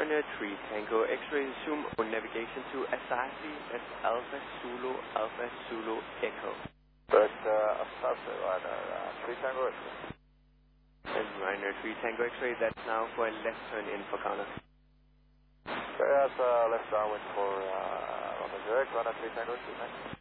Ryanair 3 Tango X-ray zoom on navigation to Asasi, that's Alpha Zulu Echo. First, Asasi, Ryanair 3 Tango X-ray. And Ryanair 3 Tango X-ray, that's now for a left turn in for Ghana. Okay, that's left downwind for London direct, Ryanair 3 Tango X-ray, next.